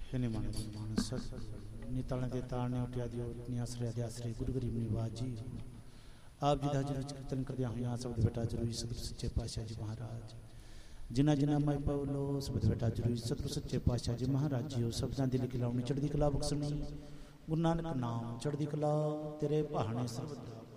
हे मानस निताले दे तालने उठिया दियो नियासरे दे आसरे गुरु गरीब निवाज जी आप जी दा हजूर कीर्तन करदिया होइया सबद बेटा जरूरी सतगुरु सच्चे पातशाह जी महाराज जिन्ना जिन्ना मैं पवलो सबद बेटा जरूरी सतगुरु सच्चे पातशाह जी महाराज जी सबदा दी लिखी लाउनी चढ़दी कला बख्शनी गुरु नानक नाम चढ़दी कला तेरे भाने सर्वदा